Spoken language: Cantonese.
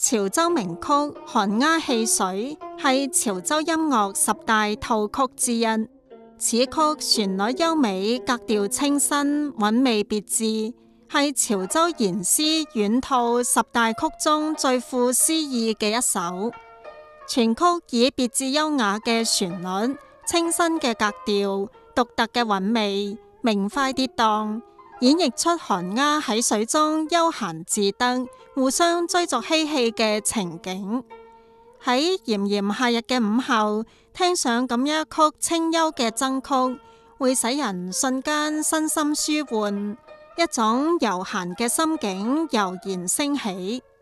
潮州名曲《寒鴉戲水》係潮州音樂十大套曲之一。此曲旋律優美，格調清新，韻味別致，係潮州言詩遠套十大曲中最富詩意嘅一首。全曲以別致優雅嘅旋律、清新嘅格調、獨特嘅韻味，明快跌宕，演繹出寒鴉喺水中悠閒自得、互相追逐嬉戲嘅情景。喺炎炎夏日嘅午後，聽上咁一曲清幽嘅箏曲，會使人瞬間身心舒緩，一種悠閒嘅心境油然升起。